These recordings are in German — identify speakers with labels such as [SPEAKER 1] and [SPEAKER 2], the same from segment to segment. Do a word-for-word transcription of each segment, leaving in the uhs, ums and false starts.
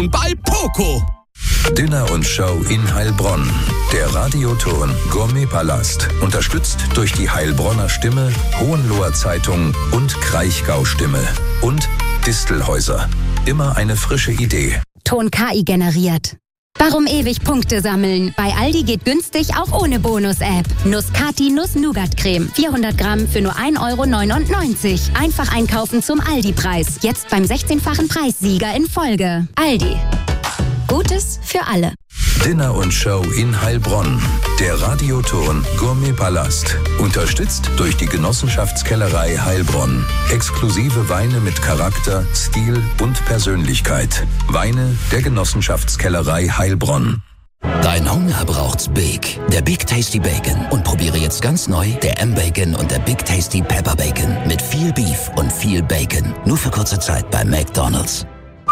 [SPEAKER 1] bei Poco.
[SPEAKER 2] Dinner und Show in Heilbronn. Der Radioton Gourmetpalast. Unterstützt durch die Heilbronner Stimme, Hohenloher Zeitung und Kraichgau Stimme. Und Distelhäuser. Immer eine frische Idee.
[SPEAKER 3] Ton K I generiert. Warum ewig Punkte sammeln? Bei Aldi geht günstig auch ohne Bonus-App. Nuss-Kati Nuss-Nougat-Creme. vierhundert Gramm für nur ein Euro neunundneunzig. Einfach einkaufen zum Aldi-Preis. Jetzt beim sechzehnfachen Preissieger in Folge. Aldi. Gutes für alle.
[SPEAKER 2] Dinner und Show in Heilbronn. Der Radioton Gourmetpalast. Unterstützt durch die Genossenschaftskellerei Heilbronn. Exklusive Weine mit Charakter, Stil und Persönlichkeit. Weine der Genossenschaftskellerei Heilbronn.
[SPEAKER 4] Dein Hunger braucht's Big. Der Big Tasty Bacon. Und probiere jetzt ganz neu der M-Bacon und der Big Tasty Pepper Bacon. Mit viel Beef und viel Bacon. Nur für kurze Zeit bei McDonald's.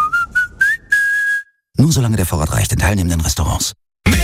[SPEAKER 4] Nur solange der Vorrat reicht in teilnehmenden Restaurants.
[SPEAKER 5] Mit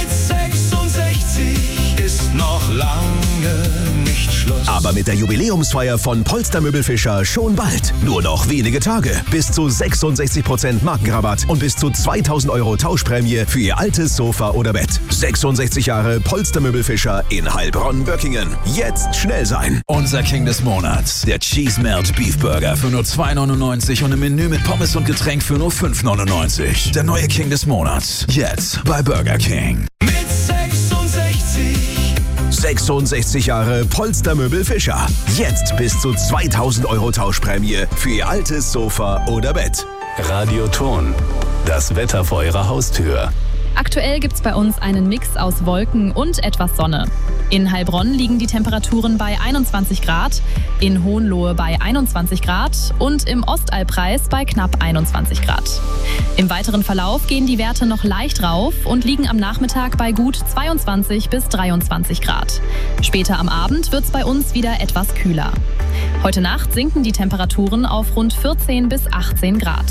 [SPEAKER 5] sechsundsechzig ist noch lange nicht Schluss.
[SPEAKER 6] Aber mit der Jubiläumsfeier von Polstermöbelfischer schon bald. Nur noch wenige Tage. Bis zu sechsundsechzig Prozent Markenrabatt und bis zu zweitausend Euro Tauschprämie für Ihr altes Sofa oder Bett. sechsundsechzig Jahre Polstermöbelfischer in Heilbronn-Böckingen. Jetzt schnell sein.
[SPEAKER 7] Unser King des Monats, der Cheese Melt Beef Burger für nur zwei neunundneunzig und ein Menü mit Pommes und Getränk für nur fünf neunundneunzig. Der neue King des Monats, jetzt bei Burger King.
[SPEAKER 5] Mit sechsundsechzig.
[SPEAKER 6] sechsundsechzig Jahre Polstermöbelfischer. Jetzt bis zu zweitausend Euro Tauschprämie für Ihr altes Sofa oder Bett.
[SPEAKER 8] Radioton. Das Wetter vor Ihrer Haustür.
[SPEAKER 9] Aktuell gibt's bei uns einen Mix aus Wolken und etwas Sonne. In Heilbronn liegen die Temperaturen bei einundzwanzig Grad, in Hohenlohe bei einundzwanzig Grad und im Ostalbkreis bei knapp einundzwanzig Grad. Im weiteren Verlauf gehen die Werte noch leicht rauf und liegen am Nachmittag bei gut zweiundzwanzig bis dreiundzwanzig Grad. Später am Abend wird's bei uns wieder etwas kühler. Heute Nacht sinken die Temperaturen auf rund vierzehn bis achtzehn Grad.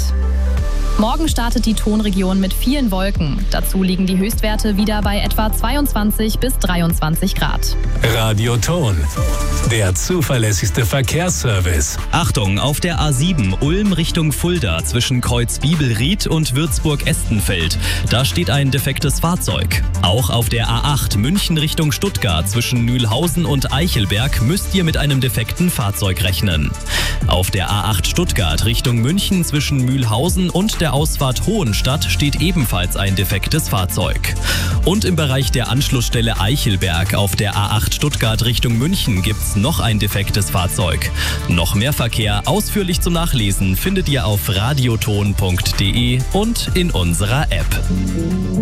[SPEAKER 9] Morgen startet die Tonregion mit vielen Wolken. Dazu liegen die Höchstwerte wieder bei etwa zweiundzwanzig bis dreiundzwanzig Grad.
[SPEAKER 8] Radioton. Der zuverlässigste Verkehrsservice.
[SPEAKER 10] Achtung, auf der A sieben Ulm Richtung Fulda zwischen Kreuz-Biebelried und Würzburg-Estenfeld. Da steht ein defektes Fahrzeug. Auch auf der A acht München Richtung Stuttgart zwischen Mühlhausen und Eichelberg müsst ihr mit einem defekten Fahrzeug rechnen. Auf der A acht Stuttgart Richtung München zwischen Mühlhausen und der Ausfahrt Hohenstadt steht ebenfalls ein defektes Fahrzeug. Und im Bereich der Anschlussstelle Eichelberg auf der A acht Stuttgart Richtung München gibt's noch ein defektes Fahrzeug. Noch mehr Verkehr ausführlich zum Nachlesen findet ihr auf radioton punkt de und in unserer App.